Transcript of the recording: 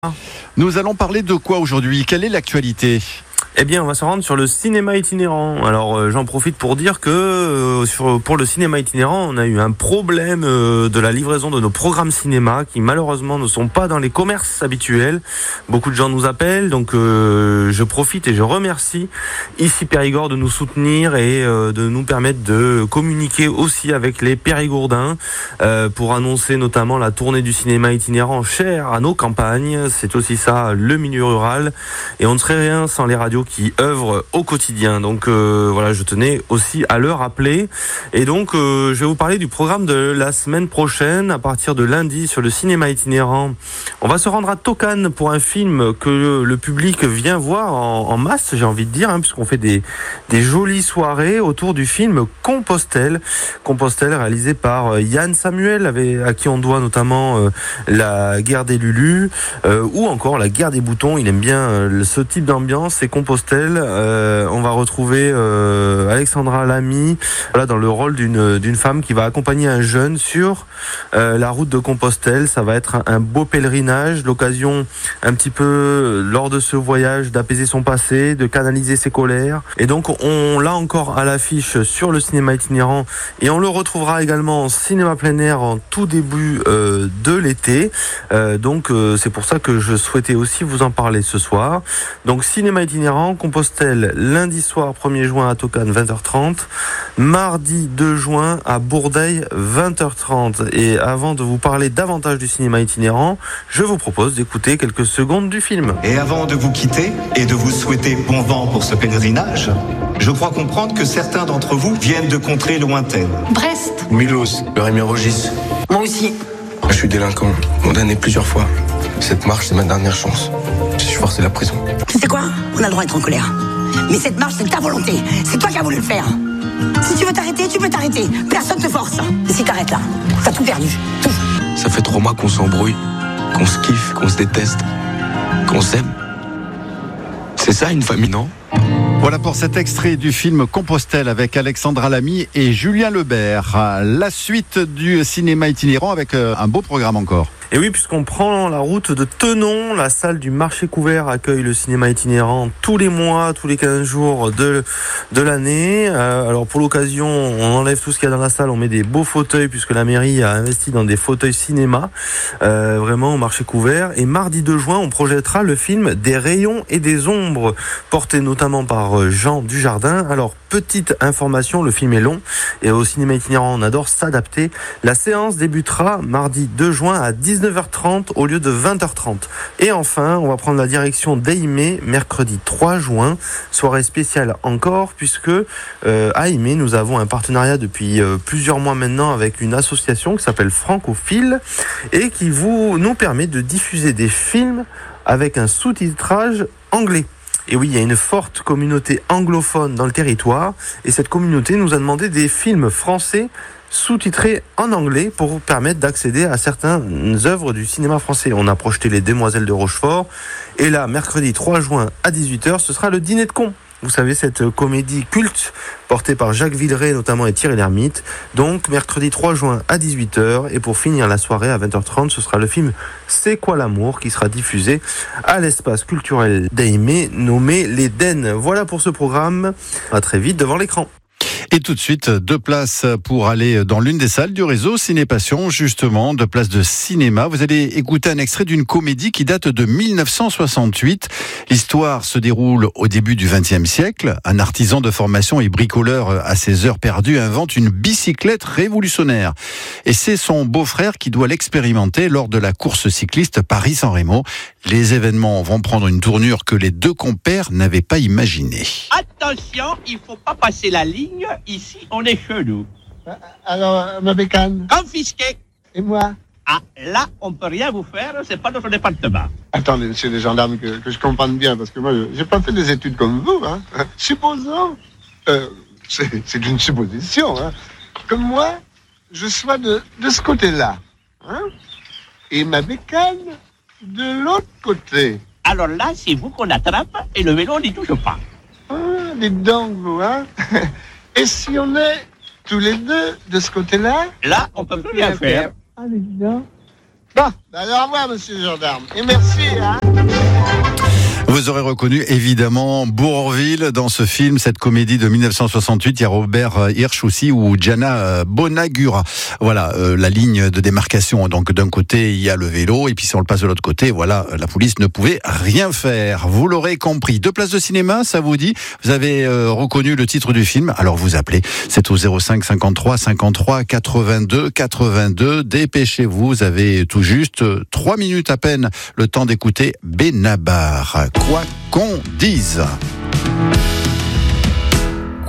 Nous allons parler de quoi aujourd'hui ? Quelle est l'actualité ? Eh bien, on va se rendre sur le cinéma itinérant. Alors, j'en profite pour dire que pour le cinéma itinérant, on a eu un problème de la livraison de nos programmes cinéma qui malheureusement ne sont pas dans les commerces habituels. Beaucoup de gens nous appellent, donc je profite et je remercie ici Périgord de nous soutenir et de nous permettre de communiquer aussi avec les Périgourdins pour annoncer notamment la tournée du cinéma itinérant cher à nos campagnes. C'est aussi ça, le milieu rural. Et on ne serait rien sans les radios qui œuvrent au quotidien. Donc voilà, je tenais aussi à le rappeler. Et donc je vais vous parler du programme de la semaine prochaine, à partir de lundi sur le cinéma itinérant. On va se rendre à Tokane pour un film que le public vient voir en masse, j'ai envie de dire, puisqu'on fait des jolies soirées autour du film Compostelle. Compostelle réalisé par Yann Samuel, à qui on doit notamment La Guerre des Lulus ou encore La Guerre des Boutons. Il aime bien ce type d'ambiance. Et Compostelle, on va retrouver Alexandra Lamy, voilà, dans le rôle d'une femme qui va accompagner un jeune sur la route de Compostelle. Ça va être un beau pèlerinage, l'occasion un petit peu lors de ce voyage d'apaiser son passé, de canaliser ses colères. Et donc on l'a encore à l'affiche sur le cinéma itinérant et on le retrouvera également en cinéma plein air en tout début de l'été. Donc c'est pour ça que je souhaitais aussi vous en parler ce soir. Donc cinéma itinérant, Compostelle, lundi soir 1er juin à Tokane 20h30, mardi 2 juin à Bourdeil 20h30. Et avant de vous parler davantage du cinéma itinérant, je vous propose d'écouter quelques secondes du film. Et avant de vous quitter et de vous souhaiter bon vent pour ce pèlerinage, je crois comprendre que certains d'entre vous viennent de contrées lointaines. Brest. Mulhouse, le Rémy-Rogis. Moi aussi. Je suis délinquant, condamné plusieurs fois. Cette marche, c'est ma dernière chance. Si je force, c'est la prison. Tu sais quoi ? On a le droit d'être en colère. Mais cette marche, c'est ta volonté. C'est toi qui as voulu le faire. Si tu veux t'arrêter, tu peux t'arrêter. Personne ne te force. Et si t'arrêtes là, t'as tout perdu. Tout. Ça fait 3 mois qu'on s'embrouille, qu'on se kiffe, qu'on se déteste, qu'on s'aime. C'est ça une famille, non ? Voilà pour cet extrait du film Compostelle avec Alexandra Lamy et Julien Lebert. La suite du cinéma itinérant avec un beau programme encore. Et oui, puisqu'on prend la route de Tenon, la salle du marché couvert accueille le cinéma itinérant tous les mois, tous les 15 jours de l'année. Alors pour l'occasion, on enlève tout ce qu'il y a dans la salle, on met des beaux fauteuils puisque la mairie a investi dans des fauteuils cinéma, vraiment au marché couvert. Et mardi 2 juin, on projettera le film Des rayons et des ombres, porté notamment par Jean Dujardin. Alors petite information, le film est long et au cinéma itinérant, on adore s'adapter. La séance débutera mardi 2 juin à 19h30 au lieu de 20h30. Et enfin, on va prendre la direction d'Aimé mercredi 3 juin, soirée spéciale encore, puisque à Aimé, nous avons un partenariat depuis plusieurs mois maintenant avec une association qui s'appelle Francophile et qui nous permet de diffuser des films avec un sous-titrage anglais. Et oui, il y a une forte communauté anglophone dans le territoire et cette communauté nous a demandé des films français sous-titrés en anglais pour permettre d'accéder à certaines œuvres du cinéma français. On a projeté Les Demoiselles de Rochefort et là, mercredi 3 juin à 18h, ce sera le Dîner de cons. Vous savez, cette comédie culte portée par Jacques Villeray notamment et Thierry Lhermitte. Donc, mercredi 3 juin à 18h. Et pour finir la soirée à 20h30, ce sera le film C'est quoi l'amour qui sera diffusé à l'espace culturel d'Aimé nommé l'Éden. Voilà pour ce programme. À très vite devant l'écran. Et tout de suite, 2 places pour aller dans l'une des salles du réseau Ciné Passion, justement, 2 places de cinéma. Vous allez écouter un extrait d'une comédie qui date de 1968. L'histoire se déroule au début du XXe siècle. Un artisan de formation et bricoleur à ses heures perdues invente une bicyclette révolutionnaire. Et c'est son beau-frère qui doit l'expérimenter lors de la course cycliste Paris-San Remo. Les événements vont prendre une tournure que les 2 compères n'avaient pas imaginée. Attention, il faut pas passer la ligne. Ici, on est chez nous. Alors, ma bécane. Confisqué. Et moi? Ah, là, on peut rien vous faire, c'est pas notre département. Attendez, monsieur les gendarmes, que je comprenne bien, parce que moi, j'ai pas fait des études comme vous, hein. Supposons, c'est une supposition, hein, que moi, je sois de ce côté-là, hein, et ma bécane de l'autre côté. Alors là, c'est vous qu'on attrape et le vélo n'y touche pas. Ah, dites donc, vous, hein. Et si on est tous les deux de ce côté-là? Là, on peut plus rien faire. Ah, dites donc. Bon, alors au revoir, monsieur le gendarme. Et merci, hein. Vous aurez reconnu évidemment Bourvil dans ce film, cette comédie de 1968. Il y a Robert Hirsch aussi ou Gianna Bonagura. Voilà, la ligne de démarcation. Donc d'un côté, il y a le vélo et puis si on le passe de l'autre côté, voilà, la police ne pouvait rien faire. Vous l'aurez compris. 2 places de cinéma, ça vous dit? Vous avez reconnu le titre du film. Alors vous appelez. C'est au 05 53 53 82 82. Dépêchez-vous. Vous avez tout juste 3 minutes à peine le temps d'écouter Benabar. Quoi qu'on dise.